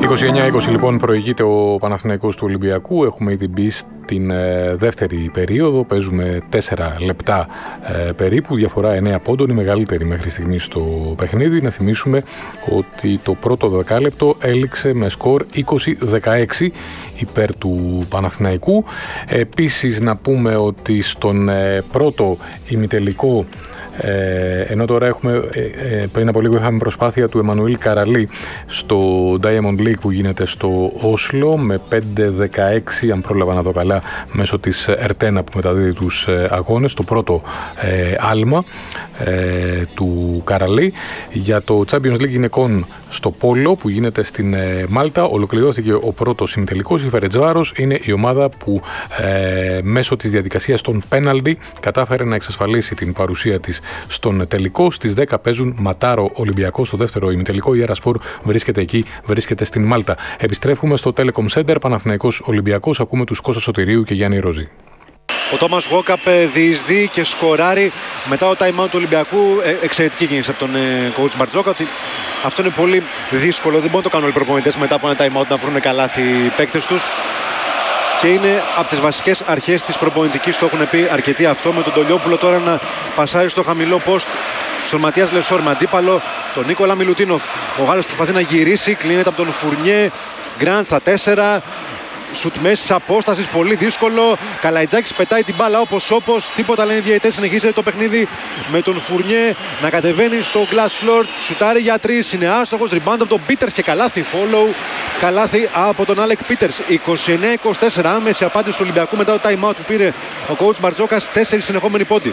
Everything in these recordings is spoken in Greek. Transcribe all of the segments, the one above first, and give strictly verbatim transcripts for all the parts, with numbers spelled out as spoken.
είκοσι εννιά είκοσι λοιπόν προηγείται ο Παναθηναϊκός του Ολυμπιακού. Έχουμε ήδη μπει στην ε, δεύτερη περίοδο. Παίζουμε τέσσερα λεπτά ε, περίπου. Διαφορά εννέα πόντων, η μεγαλύτερη μέχρι στιγμή στο παιχνίδι. Να θυμίσουμε ότι το πρώτο δεκάλεπτο έληξε με σκορ είκοσι δεκαέξι υπέρ του Παναθηναϊκού. Επίσης να πούμε ότι στον ε, πρώτο ημιτελικό, Ε, ενώ τώρα έχουμε, ε, ε, πριν από λίγο είχαμε προσπάθεια του Εμμανουήλ Καραλή στο Diamond League που γίνεται στο Όσλο με πέντε δεκαέξι, αν πρόλαβα να δω καλά, μέσω της Ερτένα που μεταδίδει τους ε, αγώνες, το πρώτο ε, άλμα ε, του Καραλή. Για το Champions League γυναικών στο Πόλο που γίνεται στην ε, Μάλτα ολοκληρώθηκε ο πρώτος ημιτελικός. Η Φερετζβάρος είναι η ομάδα που ε, μέσω της διαδικασίας των πέναλτι κατάφερε να εξασφαλίσει την παρουσία της στον τελικό. Στις δέκα παίζουν Ματάρο Ολυμπιακό στο δεύτερο ημιτελικό. Η Ερασπορ βρίσκεται εκεί, βρίσκεται στην Μάλτα. Επιστρέφουμε στο Telecom Center, Παναθηναϊκός Ολυμπιακός. Ακούμε τους Κώστα Σωτηρίου και Γιάννη Ρόζη. Ο Τόμας Γουόκαπ διεισδύει και σκοράρει μετά το time out του Ολυμπιακού. Ε, εξαιρετική κίνηση από τον ε, coach Μπαρτζόκα. Ότι αυτό είναι πολύ δύσκολο. Δεν μπορούν να το κάνουν όλοι οι προπονητές μετά από ένα time out να βρουν καλάθι οι παίκτες τους. Και είναι από τις βασικές αρχές της προπονητικής, το έχουν πει αρκετοί αυτό, με τον Τολιόπουλο τώρα να πασάρει στο χαμηλό post στον Ματίας Λεσόρ με αντίπαλο τον Νίκολα Μιλουτίνοφ. Ο Γάλλος προσπαθεί να γυρίσει, κλείνεται από τον Φουρνιέ. Γκραντ στα τέσσερα. Σουτ μέσης απόστασης, πολύ δύσκολο. Καλαϊτζάκης πετάει την μπάλα όπως όπως. Τίποτα λένε οι διαιτητές. Συνεχίζεται το παιχνίδι με τον Φουρνιέ να κατεβαίνει στο glass floor. Σουτάρει για τρεις, είναι άστοχος. Rebound από τον Πίτερς και καλάθι. Follow. Καλάθι από τον Άλεκ Πίτερς. είκοσι εννέα είκοσι τέσσερα. Άμεση απάντηση του Ολυμπιακού μετά το time out που πήρε ο coach Μπαρτζόκας. Τέσσερις συνεχόμενοι πόντοι.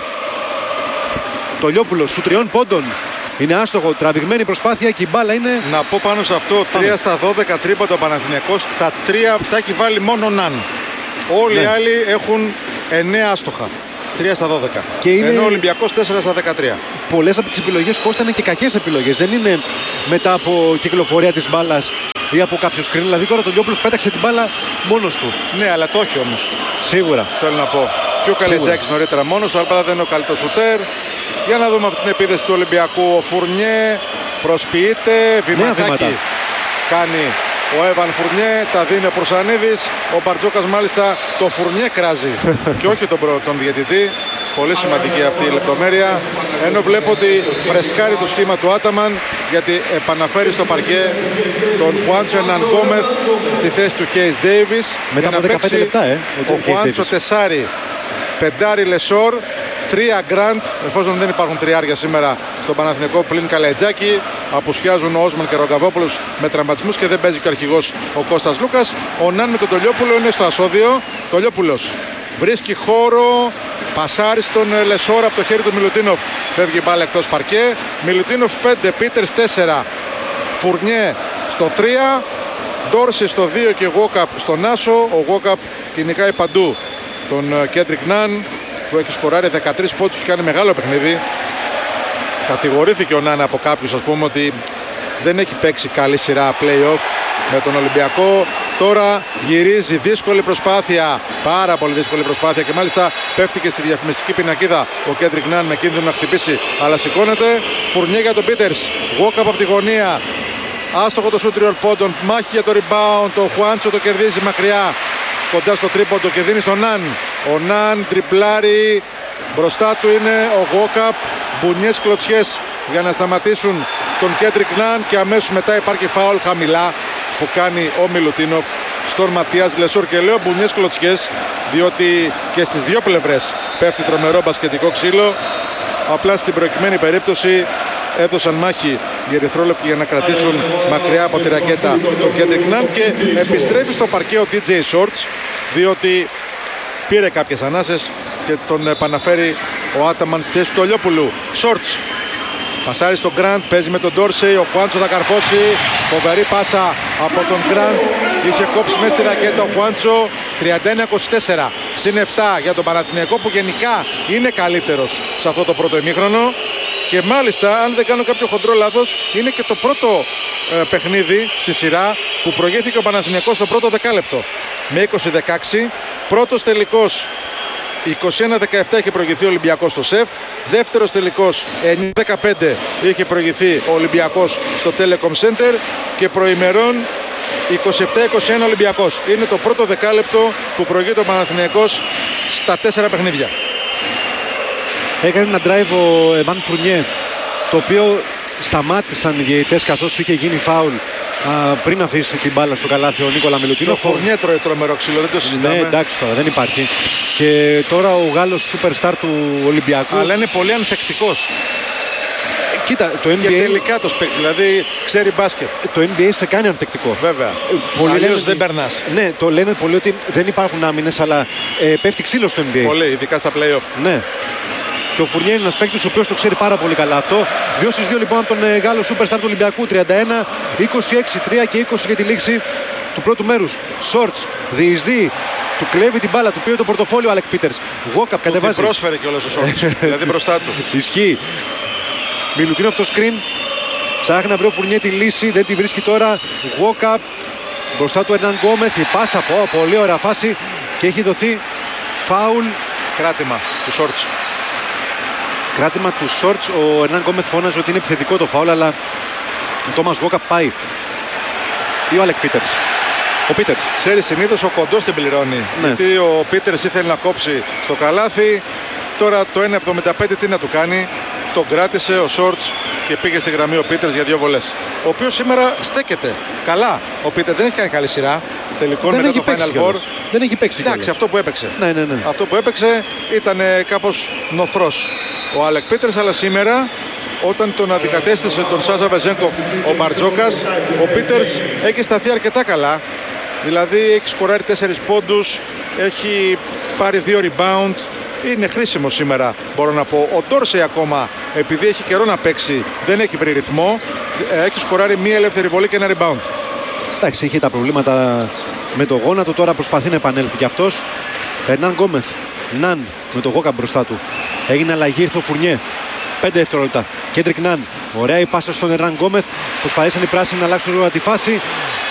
Το Λιόπουλο σου τριών πόντων. Είναι άστοχο, τραβηγμένη προσπάθεια και η μπάλα είναι. Να πω πάνω σε αυτό, τρία στα δώδεκα τρίποντα ο Παναθηναϊκός, τα τρία τα έχει βάλει μόνο Ναν. Όλοι ναι. οι άλλοι έχουν εννέα άστοχα. τρία στα δώδεκα. Και είναι... Ενώ ο Ολυμπιακός τέσσερα στα δεκατρία. Πολλές από τις επιλογές, Κώστα, είναι και κακές επιλογές. Δεν είναι μετά από κυκλοφορία της μπάλας ή από κάποιο screen. Δηλαδή τώρα το Λιόπουλος πέταξε την μπάλα μόνος του. Ναι, αλλά το όχι όμως. Σίγουρα. Θέλω να πω. Και ο Καλετζάκης νωρίτερα μόνος του, αλλά δεν είναι ο καλύτερος σουτέρ. Για να δούμε αυτή την επίθεση του Ολυμπιακού. Ο Φουρνιέ προσποιείται, βηματάκι κάνει ο Έβαν Φουρνιέ, τα δίνει ο Προσανίδης. Ο Μπαρτζόκας μάλιστα το Φουρνιέ κράζει και όχι τον, τον διαιτητή. Πολύ σημαντική αυτή η λεπτομέρεια. Ενώ βλέπω ότι φρεσκάρει το σχήμα του Άταμαν, γιατί επαναφέρει στο παρκέ τον Χουάντσο Εναν Γκόμεθ στη θέση του Χέις Ντέιβις. Μετά από δεκαπέντε λεπτά, ε, ο Χουάντσο τεσάρι, πεντάρι Λεσόρ, τρία Γκραντ, εφόσον δεν υπάρχουν τριάρια σήμερα στον Παναθηναϊκό πλην Καλαϊτζάκη. Απουσιάζουν ο Όσμαν και ο Ρογκαβόπουλος με τραυματισμούς και δεν παίζει και ο αρχηγός ο Κώστας Λούκας. Ο Ναν με τον Τολιόπουλο είναι στο ασώδιο. Τολιόπουλος βρίσκει χώρο, πασάρει στον Λεσόρ από το χέρι του Μιλουτίνοφ. Φεύγει η μπάλα εκτός παρκέ. Μιλουτίνοφ πέντε, Πίτερς τέσσερα, Φουρνιέ στο τρία, Ντόρση στο δύο και Γουόκαπ στον άσο. Ο Γουόκαπ κυνηγάει παντού τον Κέντρικ Ναν που έχει σκοράρει δεκατρείς πόντους και κάνει μεγάλο παιχνίδι. Κατηγορήθηκε ο Ναν από κάποιους, ας πούμε, ότι δεν έχει παίξει καλή σειρά play-off με τον Ολυμπιακό. Τώρα γυρίζει, δύσκολη προσπάθεια, πάρα πολύ δύσκολη προσπάθεια και μάλιστα πέφτει και στη διαφημιστική πινακίδα ο Κέντρικ Ναν με κίνδυνο να χτυπήσει, αλλά σηκώνεται. Φουρνιέ για τον Πίτερς, Γουόκαπ από τη γωνία, άστοχο το σουτ τριών πόντων, μάχη για το rebound, το Χουάντσο το κερδίζει μακριά κοντά στο τρίποντο και δίνει στον Ναν. Ο Ναν τριπλάρει, μπροστά του είναι ο Γουόκαπ, μπουνιές κλωτσιές για να σταματήσουν τον Κέντρικ Ναν και αμέσως μετά υπάρχει φάουλ χαμηλά που κάνει ο Μιλουτίνοφ στον Ματίας Λεσόρ. Και λέω μπουνιές κλωτσιές διότι και στις δύο πλευρές πέφτει τρομερό μπασκετικό ξύλο. Απλά στην προκειμένη περίπτωση έδωσαν μάχη οι ερυθρόλευκοι για να κρατήσουν μακριά από τη ρακέτα τον Κέντρικ Ναν και επιστρέφει στο παρκέ ο ντι τζέι Shorts διότι πήρε κάποιες ανάσες και τον επαναφέρει ο Άταμαν στη θέση του Ολιόπουλου. Shorts πασάρει στον Γκραντ, παίζει με τον Ντόρσεϊ, ο Χουάντσο θα καρφώσει, φοβερή πάσα από τον Γκραντ, είχε κόψει μέσα στη ρακέτα ο Χουάντσο. Τριάντα ένα είκοσι τέσσερα, συν επτά για τον Παναθηναϊκό που γενικά είναι καλύτερος σε αυτό το πρώτο ημίχρονο και μάλιστα, αν δεν κάνω κάποιο χοντρό λάθος, είναι και το πρώτο ε, παιχνίδι στη σειρά που προηγήθηκε ο Παναθηναϊκός στο πρώτο δεκάλεπτο με είκοσι δεκαέξι. Πρώτος τελικός είκοσι ένα δεκαεπτά είχε προηγηθεί ο Ολυμπιακός στο ΣΕΦ. Δεύτερος τελικός εννιά δεκαπέντε είχε προηγηθεί ο Ολυμπιακός στο Telecom Center. Και προημερών είκοσι επτά είκοσι ένα Ολυμπιακός. Είναι το πρώτο δεκάλεπτο που προηγείται ο Παναθηναϊκός στα τέσσερα παιχνίδια. Έκανε ένα drive ο Εμάν Φουρνιέ, το οποίο σταμάτησαν οι διαιτητές καθώς είχε γίνει φάουλ α, πριν αφήσει την μπάλα στο καλάθι ο Νίκολα Μιλουτίνοφ. Το Φουρνιέ τρώει τρομερό ξύλο, δεν το συζητάμε. Ναι, εντάξει τώρα, δεν υπάρχει. Και τώρα ο Γάλλος superstar του Ολυμπιακού. Αλλά είναι πολύ ανθεκτικός. Κοίτα, το N B A... Και τελικά το παίξει, δηλαδή ξέρει μπάσκετ. Το N B A σε κάνει ανθεκτικό. Βέβαια. Αλλιώς δεν περνάς. Ναι, το λένε πολλοί ότι δεν υπάρχουν άμυνες, αλλά ε, πέφτει ξύλο στο N B A. Πολύ, ειδικά στα play-off. Ναι. Και ο Φουρνιέ είναι ένας παίκτης ο οποίος το ξέρει πάρα πολύ καλά αυτό. δύο στις δύο λοιπόν από τον ε, Γάλλο superstar του Ολυμπιακού. τριάντα ένα είκοσι έξι τρία και είκοσι για τη λήξη του πρώτου μέρους. Σόρτς διεισδύει. Του κλέβει την μπάλα, του πήρε το πορτοφόλιο ο Αλεκ Πίτερς. Γουόκαπ κατεβάζει. Του πρόσφερε κιόλας ο Σόρτς. Δηλαδή μπροστά του. Ισχύει. Μιλουτίνοφ το screen. Ψάχνει να βρει ο Φουρνιέ τη λύση. Δεν τη βρίσκει τώρα. Γουόκαπ. Μπροστά του Ερνάν Γκόμεθ. Η πάσα από πολύ ωραία φάση. Και έχει δοθεί φάουλ. Κράτημα του Σόρτς. Κράτημα του Σόρτς. Ο Ερνάν Γκόμεθ φώναζε ότι είναι επιθετικό το φάουλ, αλλά ο Τόμας Γουόκαπ πάει. Ή ο Αλεκ Πίτερς. Ο Πίτερς. Ξέρει, συνήθως ο κοντός την πληρώνει. Ναι. Γιατί ο Πίτερς ήθελε να κόψει στο καλάθι. Τώρα το ένα εβδομήντα πέντε τι να του κάνει. Τον κράτησε ο Σόρτς και πήγε στη γραμμή ο Πίτερς για δύο βολές. Ο οποίος σήμερα στέκεται καλά. Ο Πίτερς δεν έχει κάνει καλή σειρά τελικών μετά το Final Four. Δεν έχει παίξει. Εντάξει, αυτό που έπαιξε. Ναι, ναι, ναι. Αυτό που έπαιξε ήταν κάπως νοθρός ο Αλεκ Πίτερς, αλλά σήμερα όταν τον αντικατέστησε τον Σάζα Βεζένκοφ ο Μπαρτζόκας, ο Πίτερς έχει σταθεί αρκετά καλά. Δηλαδή έχει σκοράρει τέσσερις πόντους, έχει πάρει δύο rebound. Είναι χρήσιμο σήμερα, μπορώ να πω. Ο Ντόρσεϊ ακόμα, επειδή έχει καιρό να παίξει, δεν έχει βρει ρυθμό. Έχει σκοράρει μία ελεύθερη βολή και ένα rebound. Εντάξει, είχε τα προβλήματα με το γόνατο, τώρα προσπαθεί να επανέλθει κι αυτός. Ερνάν Γκόμεθ, Ναν με το Γόκα μπροστά του. Έγινε αλλαγή, ήρθε ο Φουρνιέ. πέντε δευτερόλεπτα. Κέντρικ Ναν. Ωραία η πάσα στον Ερνάν Γκόμεθ. Προσπαθήσαν οι πράσινοι να αλλάξουν τη φάση.